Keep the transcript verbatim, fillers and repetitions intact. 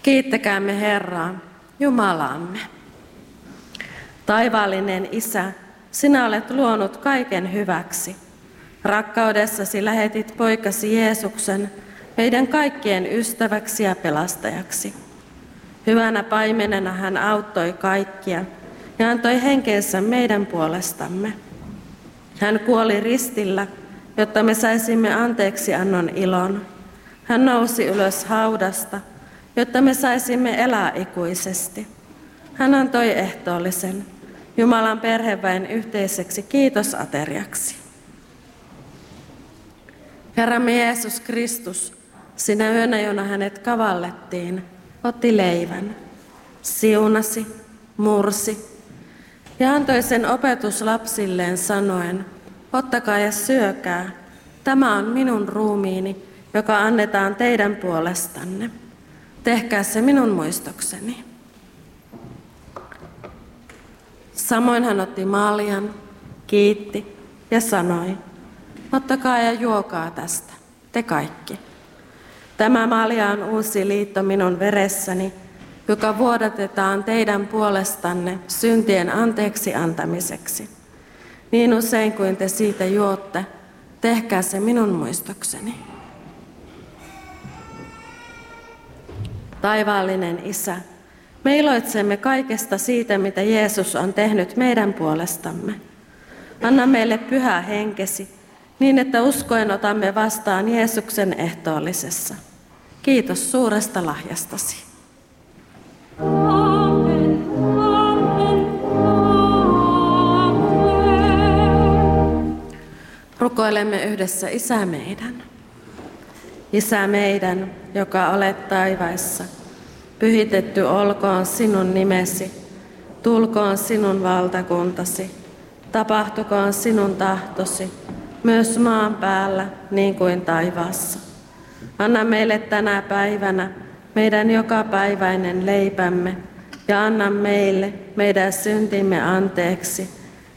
Kiittäkäämme Herraa, Jumalaamme. Taivaallinen Isä, sinä olet luonut kaiken hyväksi. Rakkaudessasi lähetit poikasi Jeesuksen meidän kaikkien ystäväksi ja pelastajaksi. Hyvänä paimenena hän auttoi kaikkia ja antoi henkensä meidän puolestamme. Hän kuoli ristillä, jotta me saisimme anteeksi annon ilon. Hän nousi ylös haudasta, jotta me saisimme elää ikuisesti. Hän antoi ehtoollisen Jumalan perheväen yhteiseksi kiitosateriaksi. Herramme Jeesus Kristus, sinä yönä, jona hänet kavallettiin, otti leivän, siunasi, mursi ja antoi sen opetuslapsilleen sanoen, ottakaa ja syökää, tämä on minun ruumiini, joka annetaan teidän puolestanne. Tehkää se minun muistokseni. Samoin hän otti maljan, kiitti ja sanoi, ottakaa ja juokaa tästä, te kaikki. Tämä malja on uusi liitto minun veressäni, joka vuodatetaan teidän puolestanne syntien anteeksi antamiseksi. Niin usein kuin te siitä juotte, tehkää se minun muistokseni. Taivaallinen Isä, me iloitsemme kaikesta siitä, mitä Jeesus on tehnyt meidän puolestamme. Anna meille pyhä henkesi, niin että uskoen otamme vastaan Jeesuksen ehtoollisessa. Kiitos suuresta lahjastasi. Amen, amen, amen. Rukoilemme yhdessä Isä meidän. Isä meidän, joka olet taivaissa, pyhitetty olkoon sinun nimesi, tulkoon sinun valtakuntasi, tapahtukoon sinun tahtosi, myös maan päällä niin kuin taivaassa. Anna meille tänä päivänä meidän jokapäiväinen leipämme ja anna meille meidän syntimme anteeksi,